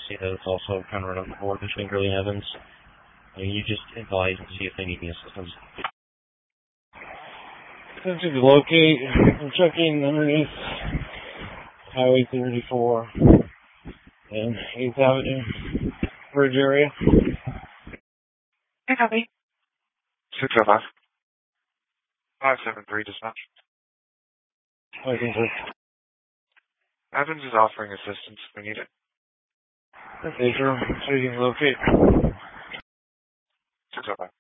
see that it's also kind of right on the board between Gurley and Evans. You just advise and see if they need any assistance. Attempting to locate, I'm checking underneath Highway 34 and 8th Avenue Bridge area. Hey, copy. 605. 573 dispatch. Evans is offering assistance if we need it. Okay, sure. So you can locate. 605.